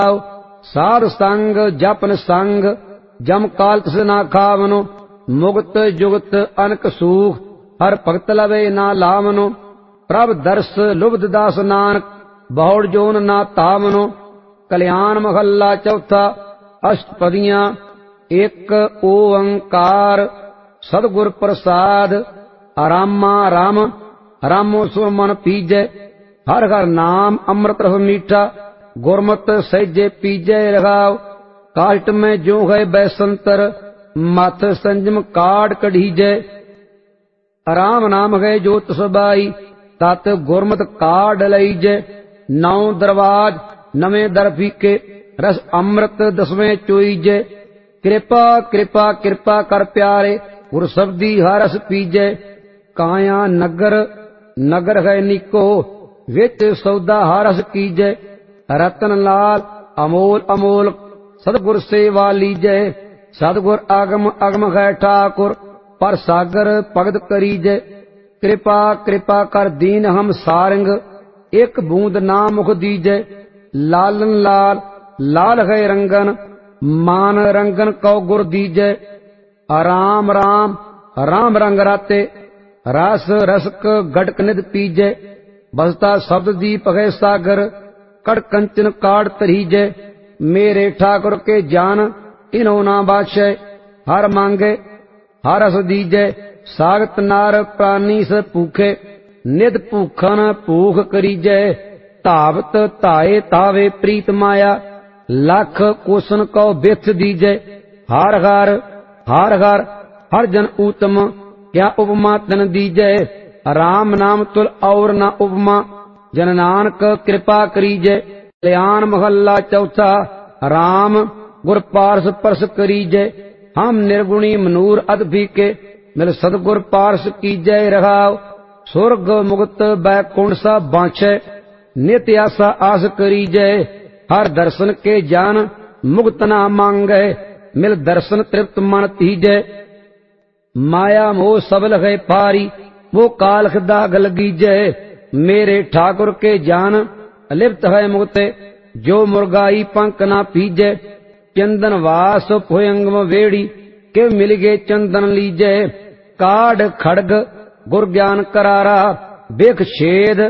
साध संग जपन संग जम काल तिस ना खावनो। मुक्त जुगत अनक सूख हर भगत लवे ना लावनो। प्रभ दर्श लुब्ध दास नानक बहुड़ जोन ना तावनो। कल्याण महला चौथा अष्टपदियां। एक ओंकार सदगुर प्रसाद। रामा राम रामो सुर मन पीजै। हर हर नाम अमृत रस मीठा गुरमत सहजे पीजै रघाव। काष्ट में जो है बैसंतर मथ संजम काट कढ़ीजै। राम नाम है जोत सबाई तत गुरमत काढ़ लईजै। नौ दरवाज नवे दर फीके रस अमृत दसवें चोईजै। कृपा कृपा कृपा कर प्यारे गुर शब्दी हर रस पीजै। काया नगर नगर है निको विच सौदा हर रस कीजै। रतन लाल अमोल अमोल सदगुर सेवा लीजै। सदगुर आगम अगम है ठाकुर पर सागर भगत करीजै। कृपा कृपा कर दीन हम सारंग एक बूंद ना मुख दीजै। लालन लाल लाल है रंगन मान रंगन कौ गुर दीजै। राम राम राम रंग राते रस रसक गटक निध पीजै। बसता शब्द दीप है सागर कड़ कंचन काड़ तरीजै। मेरे ठाकुर के जान इनो ना बादशै हर मांगे हर रस दीजै। सागत नार प्राणी से भूखे निध भूखन भूख करीजै। धावत धाए तावे प्रीत माया लख कोसन कौ बिथ दीजै। हर हर हर हर हर जन उत्तम क्या उपमा तन दीजै। राम नाम तुल और न उपमा जन नानक कृपा करीजै। कल्याण महला चौथा। राम गुर पारस परस करीजै। हम निर्गुणी मनूर अद फीके मिल सदगुर पारस कीजै रघाव। सुरग मुक्त बैकुंठ सा बांछै नित्य आसा आस करीजै। हर दर्शन के जान मुक्त ना मांगै मिल दर्शन तृप्त मन तीजै। माया मोह सबल है पारी वो कालख दाग लगीजै। मेरे ठाकुर के जान अलिप्त है मुक्ते जो मुर्गाई पंख ना पीजै। चंदन वास भुयंगम वेड़ी के मिल गे चंदन लीजै। काढ़ खड़ग गुर ज्ञान करारा बेख छेद